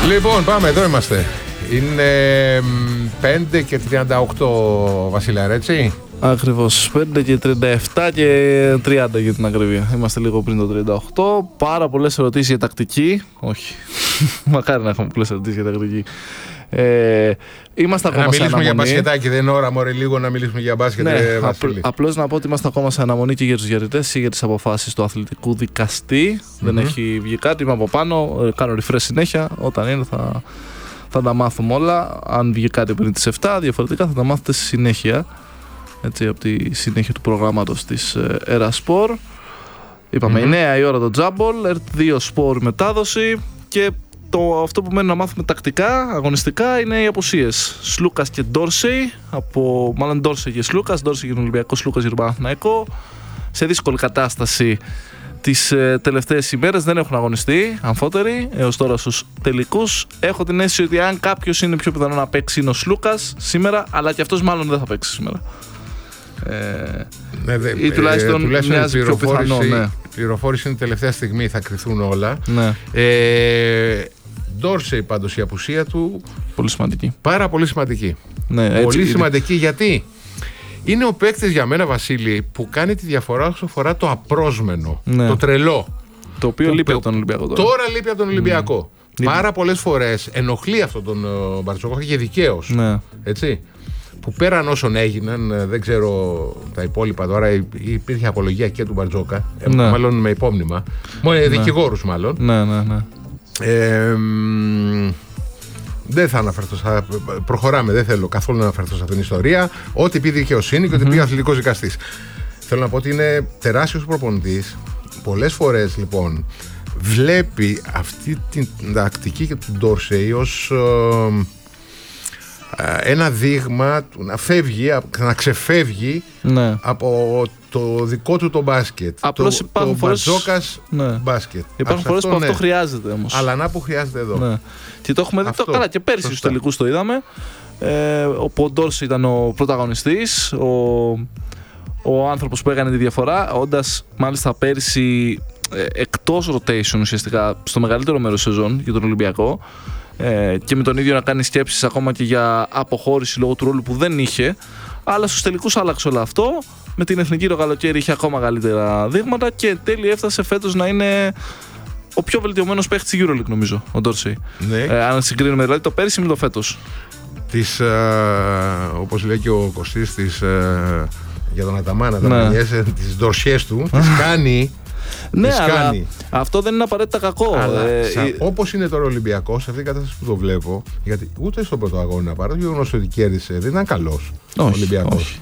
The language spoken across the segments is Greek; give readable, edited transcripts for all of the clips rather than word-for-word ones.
Λοιπόν, πάμε, εδώ είμαστε. Είναι 5 και 38, Βασιλιάρα, έτσι. Ακριβώς, 5 και 37 και 30 για την ακρίβεια. Είμαστε λίγο πριν το 38. Πάρα πολλές ερωτήσεις για τακτική. Όχι, μακάρι να έχουμε πολλές ερωτήσεις για τακτική. Είμαστε ακόμα να σε μιλήσουμε αναμονή. για μπασκετάκι, δεν είναι ώρα μωρέ λίγο να μιλήσουμε για μπάσκετ. Ναι, Βασίλη. απλώς να πω ότι είμαστε ακόμα σε αναμονή και για τους διαιτητές ή για τις αποφάσεις του αθλητικού δικαστή. Δεν έχει βγει κάτι, είμαι από πάνω, κάνω refresh συνέχεια. Όταν είναι θα τα μάθουμε όλα. Αν βγει κάτι πριν τις 7, διαφορετικά θα τα μάθετε στη συνέχεια. Έτσι, από τη συνέχεια του προγράμματος της Erasport. Είπαμε 9 η ώρα το Jumble, Earth 2 Sport μετάδοση και αυτό που μένει να μάθουμε τακτικά, αγωνιστικά, είναι οι απουσίες. Σλούκας και Ντόρσεϊ, μάλλον Ντόρσεϊ και Σλούκας, Ντόρσεϊ για τον Ολυμπιακό, Σλούκας για τον Παναθηναϊκό. Σε δύσκολη κατάσταση τις τελευταίες ημέρες, δεν έχουν αγωνιστεί αμφότεροι έως τώρα στους τελικούς. Έχω την αίσθηση ότι αν κάποιος είναι πιο πιθανό να παίξει είναι ο Σλούκας σήμερα, αλλά και αυτός μάλλον δεν θα παίξει σήμερα. Ή τουλάχιστον μοιάζει πιο πιθανό. Ναι. Η πληροφόρηση είναι τελευταία στιγμή, θα κρυθούν όλα. Ναι. Ντόρσεϊ πάντως η απουσία του πολύ σημαντική. Πάρα πολύ σημαντική. Ναι, πολύ σημαντική γιατί είναι ο παίκτης για μένα, Βασίλη, που κάνει τη διαφορά όσο αφορά το απρόσμενο, το τρελό. Το οποίο λείπει από τον Ολυμπιακό τώρα. Τώρα λείπει από τον Ολυμπιακό. Πάρα πολλές φορές ενοχλεί αυτόν τον Μπαρτζόκα και δικαίως. Ναι. Έτσι. Που πέραν όσων έγιναν, δεν ξέρω τα υπόλοιπα τώρα, υπήρχε απολογία και του Μπαρτζόκα, μάλλον με υπόμνημα. Δικηγόρους μάλλον. Ναι. Δεν θα αναφερθώ, προχωράμε, δεν θέλω καθόλου να αναφερθώ σε αυτήν την ιστορία. Ό,τι πει δικαιοσύνη και ό,τι πει αθλητικός δικαστής. Θέλω να πω ότι είναι τεράστιος προπονητής. Πολλές φορές λοιπόν βλέπει αυτή την τακτική και του Ντόρσεϊ ως ένα δείγμα του να φεύγει, να ξεφεύγει από το δικό του το μπάσκετ. Απλώς υπάρχουν φορές. Μπαρτζόκας μπάσκετ. Υπάρχουν φορές που αυτό χρειάζεται όμως. Αλλά να που χρειάζεται εδώ. Ναι. Και το έχουμε δει καλά και πέρσι στους τελικούς το είδαμε. Ο Ντόρσεϊ ήταν ο πρωταγωνιστής, ο άνθρωπος που έκανε τη διαφορά, όντας μάλιστα πέρσι εκτός rotation ουσιαστικά στο μεγαλύτερο μέρος σεζόν για τον Ολυμπιακό. Και με τον ίδιο να κάνει σκέψεις ακόμα και για αποχώρηση λόγω του ρόλου που δεν είχε. Αλλά στους τελικούς άλλαξε όλο αυτό. Με την εθνική το καλοκαίρι είχε ακόμα καλύτερα δείγματα και εν τέλει έφτασε φέτος να είναι ο πιο βελτιωμένος παίκτης της EuroLeague, νομίζω, ο Ντόρσεϊ. Ναι. Αν συγκρίνουμε δηλαδή το πέρυσι με το φέτος. Όπως λέει και ο Κωστής για τον Αταμάνα, τις ντορσιές του, τις κάνει. Ναι, αλλά αυτό δεν είναι απαραίτητα κακό. Όπως είναι τώρα ο Ολυμπιακός, σε αυτήν την κατάσταση που το βλέπω, γιατί ούτε στον πρώτο αγώνα, παρά το γεγονός ότι κέρδισε, δεν ήταν καλός ο Ολυμπιακός.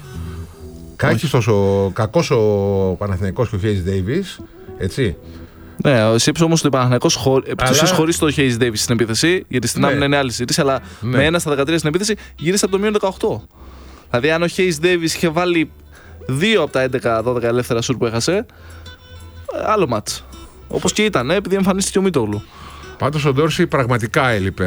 Κακός ο Παναθηναϊκός και ο Χέις Ντέιβις, έτσι. Ναι, σκέψου όμως ότι ο Παναθηναϊκός χωρίς το Χέις Ντέιβις στην επίθεση, γιατί στην άμυνα είναι άλλη συζήτηση, αλλά με 1 στα 13 στην επίθεση γύρισε από το μείον 18. Δηλαδή, αν ο Χέις Ντέιβις είχε βάλει 2 από τα 11-12 ελεύθερα σουτ που έχασε, άλλο μάτς. Όπως και ήταν, επειδή εμφανίστηκε ο Μίτογλου. Πάντως ο Ντόρσεϊ πραγματικά έλειπε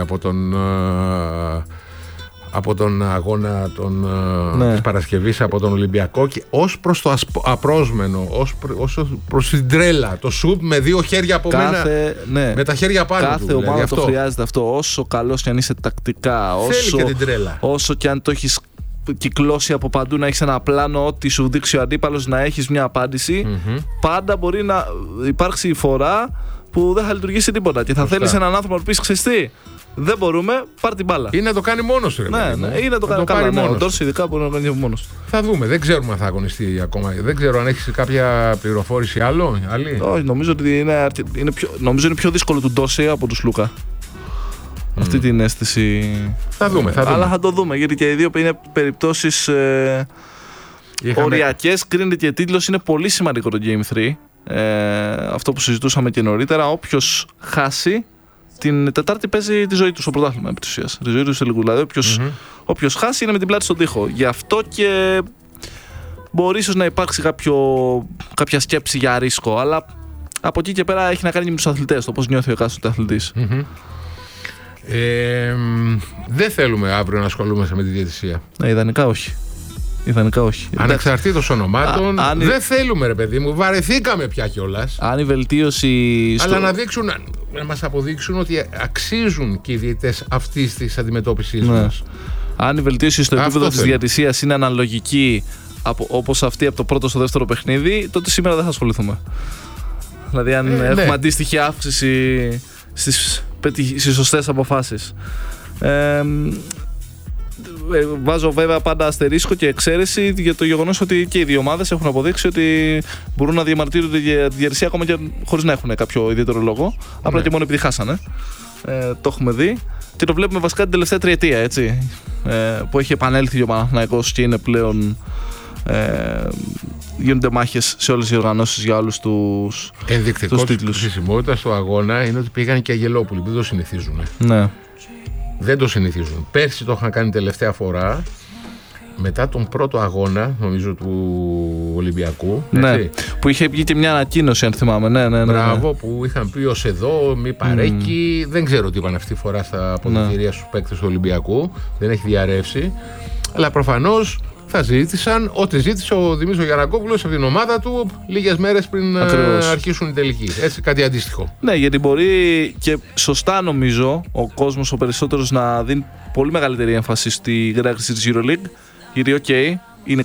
από τον αγώνα της Παρασκευής, από τον Ολυμπιακό, και ως προς το απρόσμενο, ως προς την τρέλα, το σουτ με 2 χέρια από μένα, με τα χέρια πάνω κάθε του. Κάθε ομάδα δηλαδή, το χρειάζεται αυτό, όσο καλός και αν είσαι τακτικά, όσο και αν το έχεις κυκλώσει από παντού, να έχεις ένα πλάνο, ό,τι σου δείξει ο αντίπαλος, να έχεις μια απάντηση. Πάντα μπορεί να υπάρξει φορά που δεν θα λειτουργήσει τίποτα και θα θέλεις έναν άνθρωπο να πεις, ξέρεις τι, δεν μπορούμε, πάρ' την μπάλα. Ή να το κάνει μόνος του. Ή να το κάνει καλά. Ο Ντόρσεϊ ειδικά μπορεί να το κάνει μόνος του. Θα δούμε, δεν ξέρουμε αν θα αγωνιστεί ακόμα. Δεν ξέρω αν έχεις κάποια πληροφόρηση άλλη. Όχι, νομίζω ότι είναι πιο δύσκολο του Ντόρσεϊ από του Σλούκα. Αυτή την αίσθηση. Θα δούμε. Αλλά θα το δούμε, γιατί και οι δύο είναι περιπτώσεις οριακές. Κρίνεται και τίτλος. Είναι πολύ σημαντικό το Game 3. Αυτό που συζητούσαμε και νωρίτερα. Όποιος χάσει, την Τετάρτη παίζει τη ζωή του στο πρωτάθλημα, επί της ουσίας. Τη ζωή του τελικού. Δηλαδή, όποιος χάσει είναι με την πλάτη στον τοίχο. Γι' αυτό και μπορεί ίσως να υπάρξει κάποια σκέψη για ρίσκο. Αλλά από εκεί και πέρα έχει να κάνει και με τους αθλητές, το πώς νιώθει ο εκάστοτε αθλητής. Δεν θέλουμε αύριο να ασχολούμαστε με τη διαιτησία. Ιδανικά όχι. Ανεξαρτήτως ονομάτων, δεν θέλουμε, ρε παιδί μου, βαρεθήκαμε πια κιόλας. Αν η βελτίωση. Αλλά να δείξουν να μας αποδείξουν ότι αξίζουν και οι διαιτητές αυτής της αντιμετώπισης μας. Αν η βελτίωση στο επίπεδο της διαιτησίας είναι αναλογική όπως αυτή από το πρώτο στο δεύτερο παιχνίδι, τότε σήμερα δεν θα ασχοληθούμε. Δηλαδή, αν έχουμε αντίστοιχη αύξηση στις σωστές αποφάσεις. Βάζω βέβαια πάντα αστερίσκο και εξαίρεση για το γεγονός ότι και οι δύο ομάδες έχουν αποδείξει ότι μπορούν να διαμαρτύρονται για τη διαιτησία ακόμα και χωρίς να έχουν κάποιο ιδιαίτερο λόγο. Απλά και μόνο επειδή χάσανε. Το έχουμε δει. Και το βλέπουμε βασικά την τελευταία τριετία, έτσι. Που έχει επανέλθει ο Παναθηναϊκός και είναι πλέον. Γίνονται μάχες σε όλες τις οργανώσεις για όλους τους τίτλους. Ενδεικτικό της χρησιμότητας του αγώνα είναι ότι πήγαν και Αγγελόπουλοι. Δεν το συνηθίζουν. Ναι. Δεν το συνηθίζουν. Πέρσι το είχαν κάνει τελευταία φορά. Μετά τον πρώτο αγώνα, νομίζω, του Ολυμπιακού. Ναι. Έτσι. Που είχε βγει και μια ανακοίνωση, αν θυμάμαι. Ναι. Μπράβο, που είχαν πει ως εδώ, μη παρέκει. Δεν ξέρω τι είπαν αυτή τη φορά στα αποδυτήρια στους παίκτες του Ολυμπιακού. Δεν έχει διαρρεύσει. Αλλά προφανώς θα ζήτησαν ό,τι ζήτησε ο Δημήτρης Γιαννακόπουλος από την ομάδα του λίγες μέρες πριν αρχίσουν οι τελικοί. Έτσι, κάτι αντίστοιχο. Ναι, γιατί μπορεί και σωστά νομίζω ο κόσμος ο περισσότερος να δίνει πολύ μεγαλύτερη έμφαση στη γρήγορση της EuroLeague. Γιατί,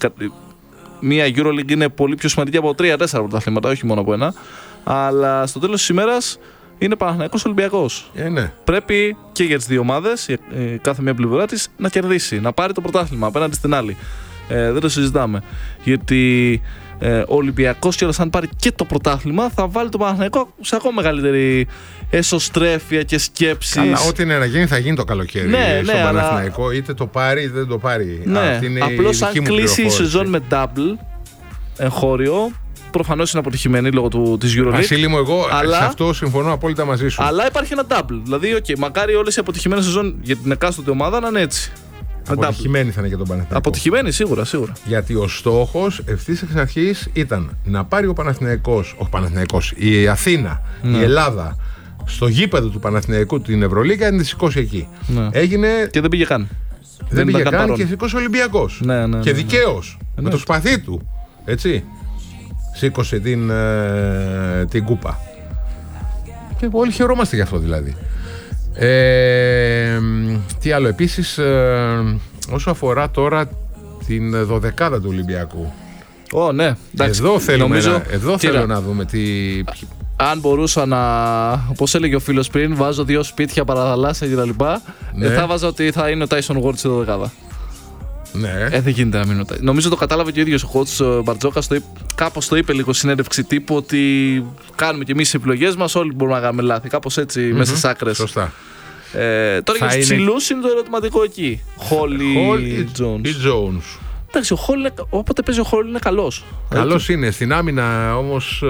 μία EuroLeague είναι πολύ πιο σημαντική από 3-4 πρωταθλήματα, όχι μόνο από ένα. Αλλά στο τέλος της ημέρας είναι Παναθηναϊκός Ολυμπιακός. Ναι. Πρέπει και για τις δύο ομάδες, κάθε μία πλευρά της, να κερδίσει, να πάρει το πρωτάθλημα απέναντι στην άλλη. Δεν το συζητάμε. Γιατί ο Ολυμπιακός κιόλας, αν πάρει και το πρωτάθλημα, θα βάλει το Παναθηναϊκό σε ακόμα μεγαλύτερη εσωστρέφεια και σκέψεις. Καλά, ό,τι είναι να γίνει, θα γίνει το καλοκαίρι. Στο Παναθηναϊκό, είτε το πάρει είτε δεν το πάρει. Ναι, απλώς αν κλείσει η σεζόν με double εγχώριο, προφανώς είναι αποτυχημένη λόγω της EuroLeague. Βασίλη μου, εγώ σε αυτό συμφωνώ απόλυτα μαζί σου. Αλλά υπάρχει ένα double. Δηλαδή, μακάρι όλες οι αποτυχημένες σεζόν για την εκάστοτε ομάδα να είναι έτσι. Αποτυχημένη θα είναι για τον Παναθηναϊκό. Αποτυχημένη, σίγουρα. Γιατί ο στόχος ευθύς εξ αρχής ήταν να πάρει ο Παναθηναϊκός, η Αθήνα, η Ελλάδα, στο γήπεδο του Παναθηναϊκού την Ευρωλίγκα, να τη σηκώσει εκεί. Ναι. Έγινε. Και δεν πήγε καν. Δεν πήγε καν και σηκώσει ο Ολυμπιακός. Ναι. Και δικαίως. Με το σπαθί του. Έτσι. Σήκωσε την κούπα. Και όλοι χαιρόμαστε γι' αυτό δηλαδή. Τι άλλο επίσης, όσο αφορά τώρα την δωδεκάδα του Ολυμπιακού. Ναι, εντάξει, εδώ θέλω να δούμε τι. Αν μπορούσα να, όπως έλεγε ο φίλος πριν, βάζω 2 σπίτια παραθαλάσσια κτλ. Θα βάζα ότι θα είναι ο Tyson Ward στη δωδεκάδα. Ναι. Δεν γίνεται να μην είναι. Νομίζω το κατάλαβε και ο ίδιος ο coach Μπαρτζόκας. Κάπως το είπε λίγο συνέντευξη τύπου ότι κάνουμε κι εμείς τις επιλογές μας. Όλοι μπορούμε να κάνουμε λάθη. Κάπως έτσι μέσα στις άκρες. Σωστά. Τώρα για τους ψηλούς είναι το ερωτηματικό εκεί. Χολ ή Jones. Εντάξει, όποτε παίζει ο Χολ είναι καλός. Καλός είναι. Στην άμυνα όμως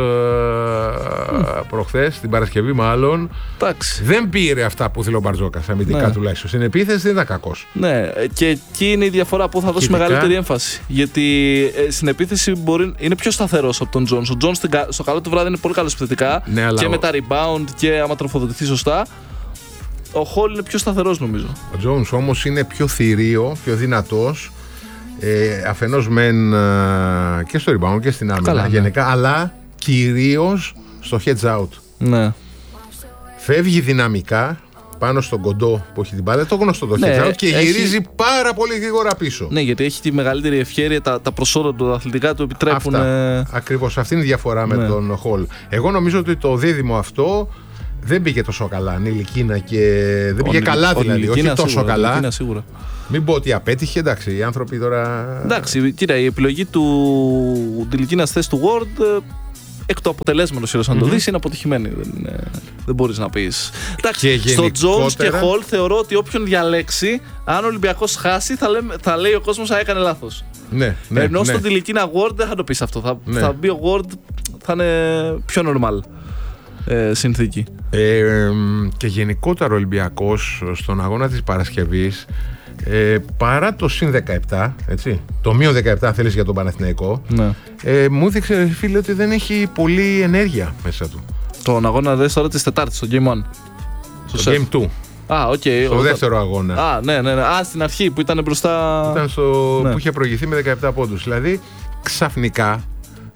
προχθές, την Παρασκευή μάλλον, δεν πήρε αυτά που θέλει ο Μπαρτζόκας αμυντικά τουλάχιστον. Στην επίθεση δεν ήταν κακός. Ναι, και εκεί είναι η διαφορά που θα δώσει μεγαλύτερη έμφαση. Γιατί στην επίθεση είναι πιο σταθερός από τον Jones. Ο Jones στο καλό του βράδυ είναι πολύ καλός επιθετικά και με τα rebound και άμα τροφοδοτηθεί σωστά. Ο Χολ είναι πιο σταθερός νομίζω. Ο Jones όμως είναι πιο θηρίο, πιο δυνατός. Αφενός μεν και στο rebound και στην άμυνα γενικά, αλλά κυρίως στο heads out. Ναι. Φεύγει δυναμικά πάνω στον κοντό που έχει την μπάλα, το γνωστό το heads out, και γυρίζει πάρα πολύ γρήγορα πίσω. Ναι, γιατί έχει τη μεγαλύτερη ευχέρεια, τα προσόντα του αθλητικά του επιτρέπουν. Ακριβώς, αυτή είναι η διαφορά με τον Χολ. Εγώ νομίζω ότι το δίδυμο αυτό δεν πήγε τόσο καλά. Νιλικίνα και. Δεν πήγε καλά δηλαδή, όχι τόσο καλά. Σίγουρα. Μην πω ότι απέτυχε, εντάξει, οι άνθρωποι τώρα. Εντάξει, κοίτα, η επιλογή του Νιλικίνα στη θέση του Ward, εκ του αποτελέσματος, να το δεις, είναι αποτυχημένη. Δεν μπορείς να πεις. Εντάξει, στο Jones και Hall θεωρώ ότι όποιον διαλέξει, αν ο Ολυμπιακός χάσει, θα λέει ο κόσμος ότι έκανε λάθος. Ναι, ενώ στον Νιλικίνα Ward δεν θα το πεις αυτό. Θα μπει ο Ward, θα είναι πιο normal. Συνθήκη. Και γενικότερα ο Ολυμπιακός στον αγώνα της Παρασκευής, παρά το συν 17, έτσι, το μείον 17 θέλεις για τον Παναθηναϊκό, μου έδειξε, φίλε, ότι δεν έχει πολλή ενέργεια μέσα του. Τον αγώνα δες τώρα της Τετάρτης, στο Game 1. Στο Game 2. Στο δεύτερο αγώνα. Ναι. Στην αρχή που ήταν μπροστά. Ήταν που είχε προηγηθεί με 17 πόντους. Δηλαδή, ξαφνικά,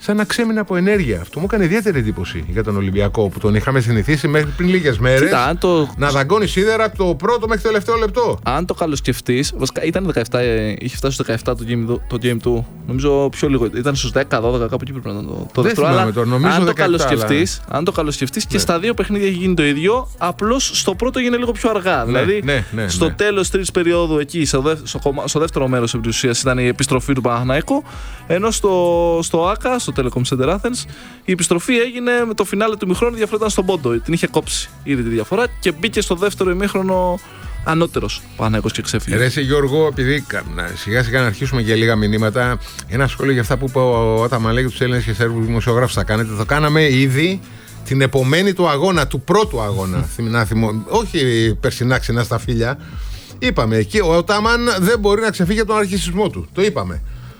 σαν να ξέμεινε από ενέργεια. Αυτό μου έκανε ιδιαίτερη εντύπωση για τον Ολυμπιακό που τον είχαμε συνηθίσει μέχρι πριν λίγες μέρες να δαγκώνει σίδερα από το πρώτο μέχρι το τελευταίο λεπτό. Αν το καλοσκεφτείς, βασικά ήταν 17, είχε φτάσει στους 17 το game του. Νομίζω πιο λίγο. Ήταν στους 10-12, κάπου εκεί πρέπει να ήταν το δεύτερο. Αλλά αν το καλοσκεφτείς και στα δύο παιχνίδια έχει γίνει το ίδιο, απλώς στο πρώτο έγινε λίγο πιο αργά. Δηλαδή στο τέλος τρίτης περίοδου, εκεί στο δεύτερο μέρος της ουσίας ήταν η επιστροφή του Παναθηναϊκού, ενώ στο ΆΚΑ, στο Telecom Center Athens, η επιστροφή έγινε με το φινάλε του ημιχρόνου, η διαφορά ήταν στον πόντο. Την είχε κόψει ήδη τη διαφορά και μπήκε στο δεύτερο ημίχρονο ανώτερος Παναθηναϊκός και ξέφυγε. Ρε Γιώργο, επειδή σιγά σιγά να αρχίσουμε για λίγα μηνύματα, ένα σχόλιο για αυτά που είπε όταν μα λέγει τους Έλληνες και Σέρβους δημοσιογράφους θα κάνετε. Το κάναμε ήδη την επομένη του αγώνα, του πρώτου αγώνα. Όχι περσινά ξινά στα φίλια. Είπαμε εκεί, ο Τάμαν δεν μπορεί να ξεφύγει από τον αρχισισμό του. Το είπαμε.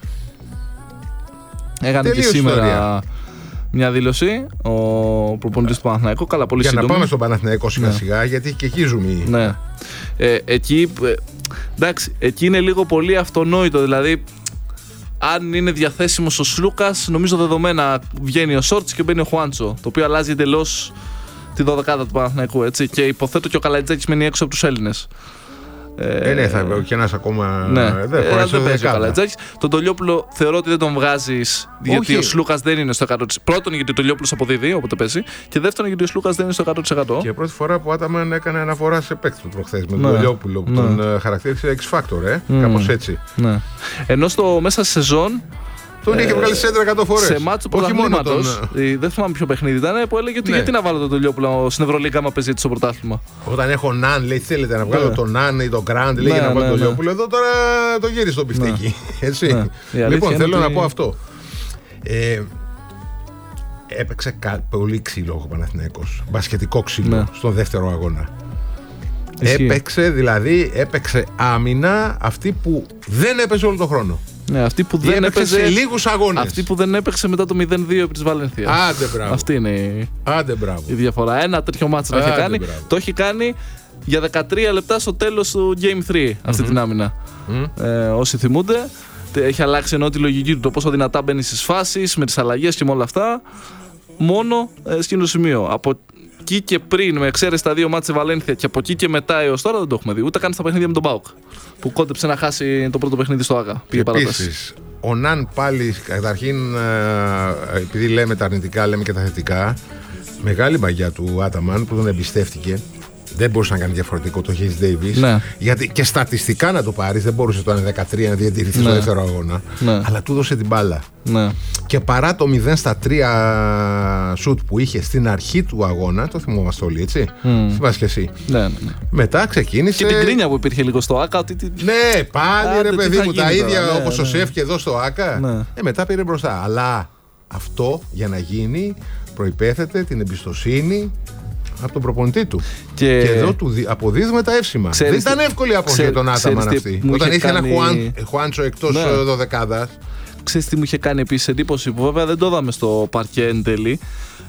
Έκανε και σήμερα μια δήλωση ο προπονητής του Παναθηναϊκού. Καλά, πολύ σύντομη. Για να πάμε στον Παναθηναϊκό σιγά σιγά, γιατί και εκεί ζούμε. Ναι. Εκεί είναι λίγο πολύ αυτονόητο. Δηλαδή, αν είναι διαθέσιμος ο Σλούκας, νομίζω δεδομένα βγαίνει ο Σόρτς και μπαίνει ο Χουάντσο. Το οποίο αλλάζει εντελώς τη δωδεκάδα του Παναθηναϊκού. Έτσι. Και υποθέτω και ο Καλατζάκης μένει έξω από τους Έλληνες. Ναι, θα και ένας ακόμα. Ναι, δεν παίζει ο Καλατζάκης. Τον Τολιόπουλο θεωρώ ότι δεν τον βγάζεις, γιατί ο Σλούκας δεν είναι στο 100%. Πρώτον, γιατί ο Τολιόπουλος αποδίδει, όποτε παίζει. Και δεύτερον, γιατί ο Σλούκας δεν είναι στο 100%. Και πρώτη φορά που ο Άταμαν έκανε αναφορά σε παίκτη του προχθές με τον Τολιόπουλο που τον χαρακτήρισε X-Factor, κάπως έτσι. Ναι. Ενώ μέσα σε σεζόν. Τον είχε βγάλει σέντρα 100 φορές. Σε μάτσο πρωταθλήματος, δεν θυμάμαι ποιο παιχνίδι ήταν, που έλεγε ότι γιατί να βάλω τον Τολιόπουλο στην Ευρωλίγκα άμα παίζει στο πρωτάθλημα. Όταν έχω Ναν, λέει θέλετε να βγάλω τον Ναν ή τον Γκραντ, λέει για να βάλω τον Τολιόπουλο. Εδώ τώρα το γύρισε στο πιφτέκι. Έτσι. Λοιπόν, θέλω να πω αυτό. Έπαιξε πολύ ξύλο ο Παναθηναϊκός. Μπασκετικό ξύλο στον δεύτερο αγώνα. Έπαιξε άμυνα αυτή που δεν έπαιζε όλο τον χρόνο. Ναι, αυτή που δεν έπαιζε σε λίγους αγώνες. Αυτή που δεν έπαιξε μετά το 0-2 επί της Βαλένθια. Άντε μπράβο. Αυτή είναι η διαφορά. Ένα τέτοιο μάτσο το έχει κάνει. Το έχει κάνει για 13 λεπτά στο τέλος του Game 3 αυτή την άμυνα. Όσοι θυμούνται, έχει αλλάξει ενώ τη λογική του, το πόσο δυνατά μπαίνει στις φάσεις, με τις αλλαγές και με όλα αυτά. Μόνο στην το σημείο. Από εκεί και πριν, με εξαίρεση τα δύο μάτια Βαλένθια και από εκεί και μετά έως τώρα δεν το έχουμε δει. Ούτε καν στα παιχνίδια με τον ΠΑΟΚ. Που κόντεψε να χάσει το πρώτο παιχνίδι στο ΆΓΑ. Επίσης, ο Ναν πάλι, καταρχήν, επειδή λέμε τα αρνητικά, λέμε και τα θετικά, μεγάλη μπαγιά του Άταμαν που τον εμπιστεύτηκε. Δεν μπορούσε να κάνει διαφορετικό το Hayes Davis. Ναι. Γιατί και στατιστικά να το πάρει, δεν μπορούσε το 13 να διατηρηθεί στο δεύτερο αγώνα. Ναι. Αλλά του έδωσε την μπάλα. Ναι. Και παρά το 0-3 σουτ που είχε στην αρχή του αγώνα, το θυμόμαστε όλοι, έτσι. Θυμάσαι και εσύ. Ναι. Μετά ξεκίνησε. Και την κρίνια που υπήρχε λίγο στο ΆΚΑ. Ναι, πάλι ρε παιδί μου, τα ίδια όπως ο Σεφ και εδώ στο ΆΚΑ. Ναι. Μετά πήρε μπροστά. Αλλά αυτό για να γίνει προϋπέθεται την εμπιστοσύνη από τον προπονητή του. Και εδώ του αποδίδουμε τα εύσημα. Δεν ήταν εύκολη η απόφαση για τον Άταμαν αυτή. Όταν είχε ένα Χουάντσο εκτός δωδεκάδας. Ξέρεις τι μου είχε κάνει επίσης εντύπωση, που βέβαια δεν το είδαμε στο παρκέ εν τέλει.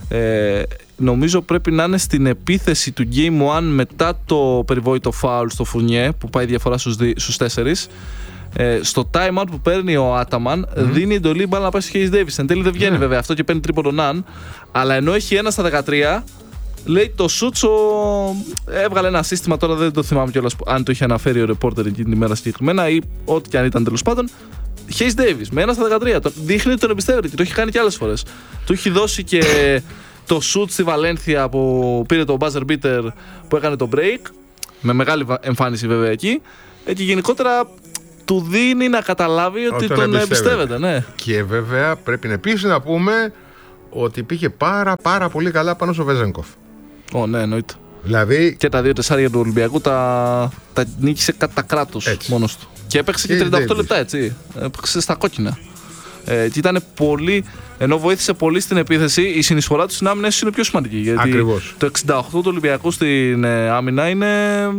Νομίζω πρέπει να είναι στην επίθεση του Game 1 μετά το περιβόητο φάουλ στο Φουνιέ που πάει διαφορά στους 4. Στο time out που παίρνει ο Άταμαν, δίνει εντολή μπάλα να πάει στο Hayes Davis. Εν τέλει δεν βγαίνει βέβαια αυτό και παίρνει τρίποντο Ναν. Αλλά ενώ έχει 1 στα 13, λέει το Σούτσο έβγαλε ένα σύστημα, τώρα δεν το θυμάμαι κιόλας αν το είχε αναφέρει ο ρεπόρτερ εκείνη την ημέρα συγκεκριμένα ή ό,τι και αν ήταν τέλος πάντων. Hayes Davis με 1 στα 13. Δείχνει ότι τον εμπιστεύεται και το έχει κάνει κι άλλες φορές. Του έχει δώσει και το σουτ στη Βαλένθια που πήρε το buzzer beater που έκανε το break. Με μεγάλη εμφάνιση βέβαια εκεί. Και γενικότερα του δίνει να καταλάβει ότι τον εμπιστεύεται. Ναι. Και βέβαια πρέπει επίσης να πούμε ότι πήγε πάρα πολύ καλά πάνω στο Βέζενκοφ. Ναι, εννοείται. Δηλαδή... Και τα 2 τεσσάρια του Ολυμπιακού τα νίκησε κατά κράτος μόνος του. Και έπαιξε και 38 λεπτά, έτσι. Έπαιξε στα κόκκινα. Και ήταν πολύ. Ενώ βοήθησε πολύ στην επίθεση, η συνεισφορά του στην άμυνα είναι πιο σημαντική. Γιατί ακριβώς. Το 68 του Ολυμπιακού στην άμυνα είναι.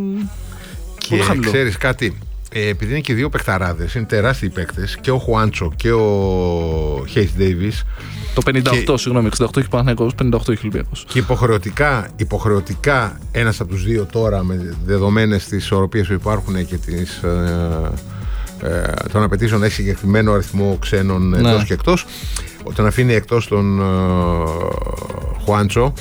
Πολύ χαμηλό. Και ξέρεις κάτι. Επειδή είναι και δύο παικταράδες, είναι τεράστιοι παίκτες, και ο Χουάντσο και ο Hayes Davis. Το 58, συγγνώμη, 68 έχει Παναθηναϊκός, 58 έχει Ολυμπιακός. Και υποχρεωτικά ένας από τους δύο τώρα, με δεδομένες τις ισορροπίες που υπάρχουν και των απαιτήσεων, έχει συγκεκριμένο αριθμό ξένων εντός και εκτός. όταν αφήνει εκτός τον Χουάντσο,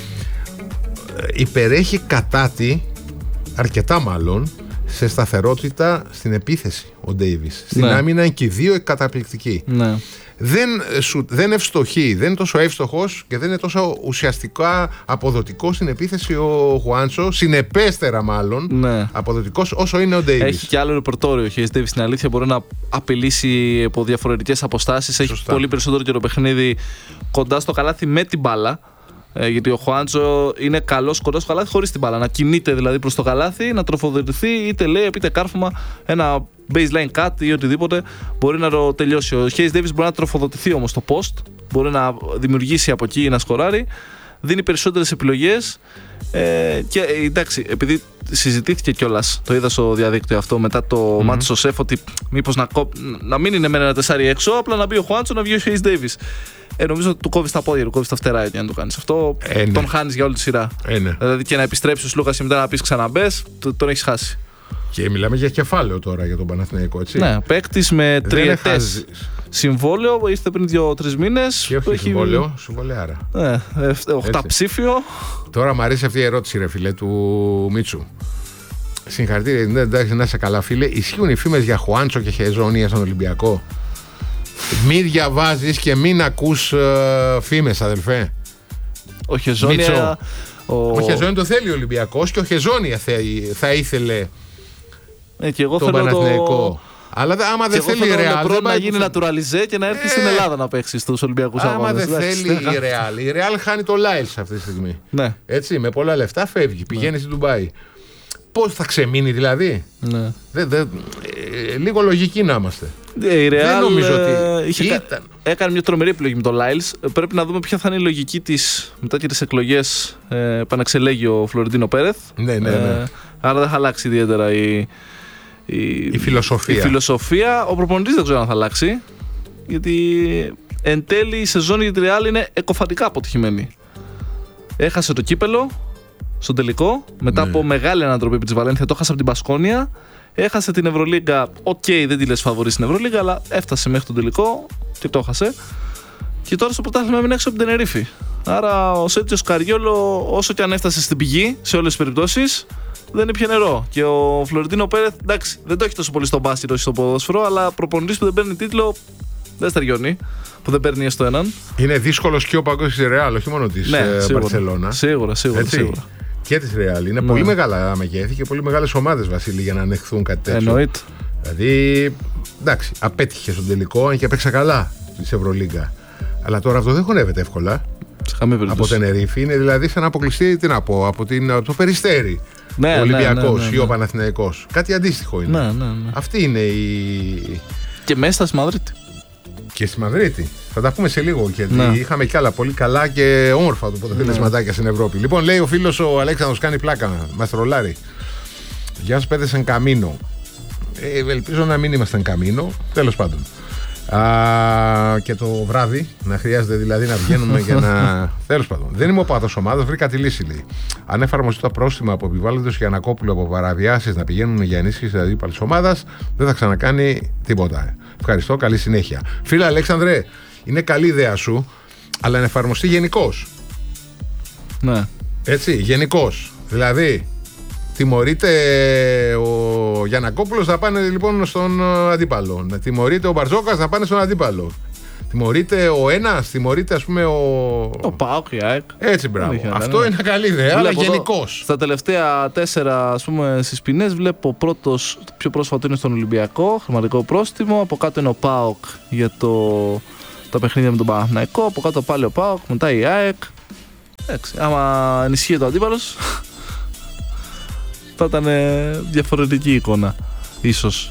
υπερέχει κατά τη, αρκετά μάλλον, σε σταθερότητα στην επίθεση ο Ντέιβις. Στην άμυνα είναι και οι δύο καταπληκτικοί. Ναι. Δεν ευστοχεί, δεν είναι τόσο εύστοχος και δεν είναι τόσο ουσιαστικά αποδοτικός στην επίθεση ο Χουάντσο, συνεπέστερα μάλλον αποδοτικός όσο είναι ο Ντέιβις. Έχει και άλλο ρεπορτόριο ο Χέις Ντέιβις, στην αλήθεια μπορεί να απειλήσει από διαφορετικές αποστάσεις. Έχει πολύ περισσότερο καιρό παιχνίδι κοντά στο καλάθι με την μπάλα. Γιατί ο Χουάντσο είναι καλός κοντά στο καλάθι χωρίς την μπάλα. Να κινείται δηλαδή προς το καλάθι, να τροφοδοτηθεί είτε λέει είτε κάρφωμα, ένα baseline cut ή οτιδήποτε μπορεί να το τελειώσει. Ο Χέις Ντέιβις μπορεί να τροφοδοτηθεί όμως στο post, μπορεί να δημιουργήσει από εκεί να σκοράρει, δίνει περισσότερες επιλογές. Και εντάξει, επειδή συζητήθηκε κιόλας, το είδα στο διαδίκτυο αυτό μετά το μάτι στο ΣΕΦ, ότι μήπως να μην είναι με ένα τεσάρι έξω, απλά να μπει ο Χουάντσο, να βγει ο Χέις Ντέιβις. Νομίζω ότι του κόβει τα πόδια, του κόβει τα φτερά για να το κάνει αυτό. Τον χάνει για όλη τη σειρά. Δηλαδή και να επιστρέψει ο Λούκας και μετά να πει ξαναμπες, τον έχει χάσει. Και μιλάμε για κεφάλαιο τώρα για τον Παναθηναϊκό, έτσι. Ναι, παίκτης με τριετές συμβόλαιο, ήρθε πριν 2-3 μήνες. Και όχι συμβόλαιο, συμβολιάρα. Ναι, 8 ψήφιο. Τώρα μου αρέσει αυτή η ερώτηση, ρε φίλε, του Μίτσου. Συγχαρητήρια, εντάξει, να είσαι καλά, φίλε. Ισχύουν οι φήμες για Χουάντσο και Χεζόνια στον Ολυμπιακό? Μην διαβάζεις και μην ακούς φήμες, αδελφέ. Ο Χεζόνια. Ο Χεζόνια το θέλει ο Ολυμπιακός και ο Χεζόνια θα ήθελε και εγώ τον Παναθηναϊκό. Αλλά άμα δεν θέλει η Ρεάλ. Δεν να γίνει naturalize και να έρθει στην Ελλάδα να παίξει στους Ολυμπιακούς αγώνες. Άμα δεν θέλει η Ρεάλ. Η Ρεάλ χάνει το Λάιλς αυτή τη στιγμή. Ναι. Έτσι, με πολλά λεφτά φεύγει, πηγαίνει στην Ντουμπάι. Πώς θα ξεμείνει δηλαδή? Ναι. Λίγο λογικοί να είμαστε. Η Real δεν νομίζω ότι έκανε μια τρομερή επιλογή με τον Λάιλς. Πρέπει να δούμε ποια θα είναι η λογική της μετά και τις εκλογές. Επαναξελέγει ο Φλωρεντίνο Πέρεθ. Ναι. Άρα δεν θα αλλάξει ιδιαίτερα η φιλοσοφία. Ο προπονητής δεν ξέρω αν θα αλλάξει. Γιατί εν τέλει η σεζόν για τη Real είναι εκοφαντικά αποτυχημένη. Έχασε το κύπελο στον τελικό, μετά από μεγάλη ανατροπή επί της Βαλένθια, το έχασε από την Μπασκόνια. Έχασε την Ευρωλίγκα. Δεν τη λες φαβορί στην Ευρωλίγκα, αλλά έφτασε μέχρι τον τελικό και το έχασε. Και τώρα στο πρωτάθλημα έμεινε έξω από την Τενερίφη. Άρα ο Σέρτζιο Καριόλο, όσο και αν έφτασε στην πηγή σε όλες τις περιπτώσεις, δεν ήπια νερό. Και ο Φλωρεντίνο Πέρεθ, εντάξει, δεν το έχει τόσο πολύ στο μπάσκετ όσο στο ποδόσφαιρο, αλλά προπονητής που δεν παίρνει τίτλο δεν στεριώνει. Που δεν παίρνει έστω έναν. Είναι δύσκολο και ο παγκόσμιος της Ρεάλ, όχι μόνο της Μπαρσελόνα. Σίγουρα. Και της Ρεάλ. Είναι πολύ μεγάλα μεγέθη και πολύ μεγάλες ομάδες, Βασίλη, για να ανεχθούν κάτι τέτοιο. Εννοείται. Δηλαδή, εντάξει, απέτυχε στον τελικό, αν και παίξα καλά της Ευρωλίγκα. Αλλά τώρα αυτό δεν χωνεύεται εύκολα. Από Τενερίφη είναι δηλαδή σαν να αποκλειστεί, από το Περιστέρι. Ο Ολυμπιακός ή ο Παναθηναϊκός. Κάτι αντίστοιχο είναι. Ναι. Αυτή είναι η. Και μέσα στη Μαδρίτη. Και στη Μαδρίτη. Θα τα πούμε σε λίγο. Γιατί είχαμε κι άλλα πολύ καλά και όμορφα το αποτελεσματάκια στην Ευρώπη. Λοιπόν, λέει ο φίλος ο Αλέξανδρος, κάνει πλάκα. Μας τρολάρει. Γεια σας, παιδες, εν καμίνο. Ελπίζω να μην ήμασταν καμίνο. Τέλος πάντων. Και το βράδυ να χρειάζεται δηλαδή να βγαίνουμε για να. Τέλος πάντων. Δεν είμαι ο πάτος ομάδας, βρήκα τη λύση, λέει. Αν εφαρμοστεί τα πρόστιμα που επιβάλλονται στο Γιαννακόπουλο από παραβιάσεις να πηγαίνουν για ενίσχυση της αντίπαλης ομάδας, δεν θα ξανακάνει τίποτα. Ευχαριστώ, καλή συνέχεια. Φίλε Αλέξανδρε, είναι καλή ιδέα σου, αλλά να εφαρμοστεί γενικώς. Ναι. Έτσι, γενικώς. Δηλαδή, τιμωρείται ο Γιαννακόπουλος, θα πάνε λοιπόν στον αντίπαλο. Τιμωρείται ο Μπαρτζόκας, θα πάνε στον αντίπαλο. Τιμωρείται ο ένας, τιμωρείται ας πούμε ο ΠΑΟΚ, η ΑΕΚ. Έτσι, μπράβο. Αυτό είναι καλή ιδέα, αλλά γενικώς. Στα τελευταία 4 ας πούμε στις ποινές βλέπω πρώτος, πιο πρόσφατο είναι στον Ολυμπιακό, χρηματικό πρόστιμο. Από κάτω είναι ο ΠΑΟΚ για τα παιχνίδια με τον Παναθηναϊκό. Από κάτω πάλι ο ΠΑΟΚ, μετά η ΑΕΚ. Έτσι, άμα ενισχύεται ο αντίπαλος, θα ήταν διαφορετική εικόνα, ίσως.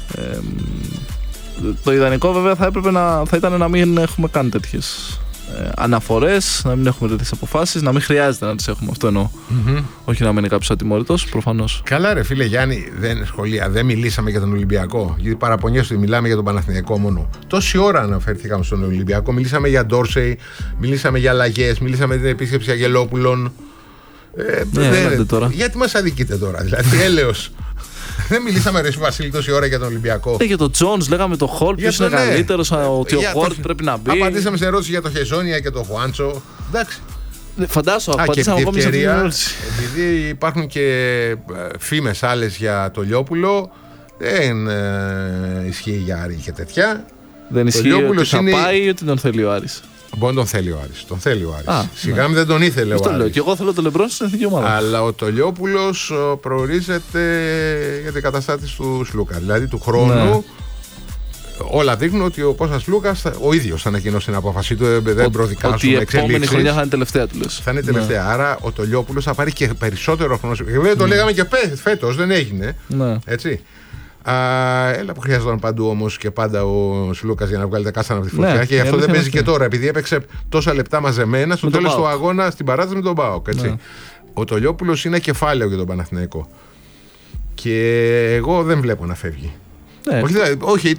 Το ιδανικό βέβαια θα ήταν να μην έχουμε καν τέτοιες αναφορές, να μην έχουμε τέτοιες αποφάσεις, να μην χρειάζεται να τις έχουμε, αυτό εννοώ. Όχι να μένει κάποιος ατιμωρητός, προφανώς. Καλά ρε φίλε Γιάννη, δεν μιλήσαμε για τον Ολυμπιακό, γιατί παραπονιέσαι ότι μιλάμε για τον Παναθηναϊκό μόνο. Τόση ώρα αναφερθήκαμε στον Ολυμπιακό, μιλήσαμε για Ντόρσεϊ, μιλήσαμε για αλλαγές, μιλήσαμε για την επίσκεψη Αγγελόπουλων. Γιατί μας αδικείτε τώρα, δηλαδή έλεος. Δεν μιλήσαμε, ρε Βασίλη, τόση ώρα για τον Ολυμπιακό. Για τον Τζόνς, λέγαμε το Χολ, ποιος είναι καλύτερος, ότι ο Γουόρτ πρέπει να μπει. Απαντήσαμε στην ερώτηση για το Χεζόνια και το Χουάντσο. Εντάξει. Φαντάσου, απαντήσαμε ακόμη σε αυτή την ερώτηση. Επειδή υπάρχουν και φήμες άλλες για το Λιόπουλο, δεν ισχύει για Άρη και τέτοια. Δεν ισχύει ότι θα πάει ή ότι τον θέλει ο Άρης. Μπορεί να τον θέλει ο Άρης. Τον θέλει ο Άρης. Σιγά δεν τον ήθελε ο Άρης. Και εγώ θέλω τον Λεμπρόν στην εθνική ομάδα. Αλλά ο Τολιόπουλος προορίζεται για την καταστάτηση του Σλούκα. Δηλαδή του χρόνου. Όλα δείχνουν ότι ο Κώστας Λούκας ο ίδιος θα ανακοινώσει την απόφασή του. Δεν προδικάζουμε εξελίξεις. Η επόμενη χρονιά θα είναι τελευταία του, λες. Θα είναι τελευταία. Άρα ο Τολιόπουλος θα πάρει και περισσότερο χρόνο. Βέβαια το λέγαμε και φέτος, δεν έγινε. Έτσι. Έλα που χρειαζόταν παντού όμως και πάντα ο Σλούκας για να βγάλει τα κάστανα από τη φωτιά. Και γι' αυτό δεν παίζει και τώρα. Επειδή έπαιξε τόσα λεπτά μαζεμένα στο τέλος του αγώνα στην παράταση με τον ΠΑΟΚ. Ο Τολιόπουλος είναι κεφάλαιο για τον Παναθηναϊκό. Και εγώ δεν βλέπω να φεύγει. Όχι,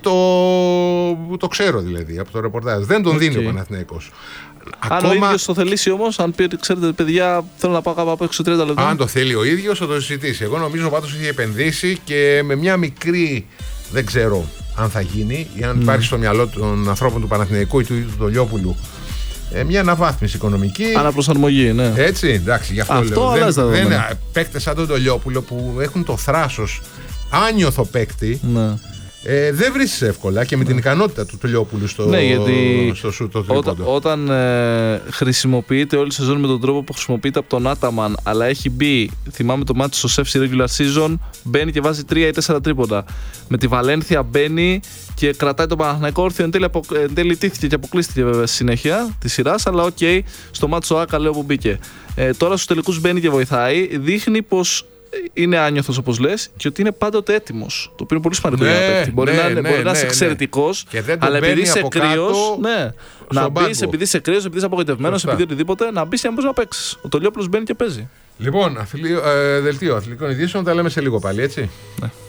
το ξέρω δηλαδή από το ρεπορτάζ. Δεν τον δίνει ο Παναθηναϊκός. Αν ο ίδιος το θελήσει όμως, αν πει, ξέρετε, παιδιά, θέλω να πάω κάπου απ' έξω 30 λεπτά. Αν το θέλει ο ίδιος, θα το συζητήσει. Εγώ νομίζω πάντως έχει επενδύσει και με μια μικρή, δεν ξέρω αν θα γίνει ή αν υπάρχει στο μυαλό των ανθρώπων του Παναθηναϊκού ή του Τολιόπουλου μια αναβάθμιση οικονομική. Αναπροσαρμογή, ναι. Έτσι, εντάξει, γι' αυτό λέω. Δεν παίκτες σαν τον Τολιόπουλο που έχουν το θράσος, άνιωθο παίκτη. Ναι. Δεν βρίσκεις εύκολα και με την ικανότητα του Τολιόπουλου στο σουτ το τρίποντο. Όταν χρησιμοποιείται όλη η σεζόν με τον τρόπο που χρησιμοποιείται από τον Άταμαν, αλλά έχει μπει, θυμάμαι το μάτι στο Σεύση regular season, μπαίνει και βάζει 3 ή 4 τρίποντα. Με τη Βαλένθια μπαίνει και κρατάει τον Παναθηναϊκό όρθιο. Εν τέλει τύχθηκε και αποκλείστηκε βέβαια στη συνέχεια τη σειρά, αλλά στο μάτι ο Άκα λέω που μπήκε. Τώρα στους τελικούς μπαίνει και βοηθάει, δείχνει πως είναι άνιωθος όπως λες και ότι είναι πάντοτε έτοιμος. Το οποίο είναι πολύ σημαντικό για ένα παίκτη. Μπορεί να είσαι εξαιρετικός, αλλά επειδή είσαι κρύος, να μπεις επειδή είσαι κρύος, επειδή είσαι απογοητευμένος, επειδή οτιδήποτε, να μπεις και να μπορείς να παίξεις. Ο Τολιόπουλος μπαίνει και παίζει. Λοιπόν, δελτίο αθλητικών ειδήσεων, τα λέμε σε λίγο πάλι, έτσι. Ναι.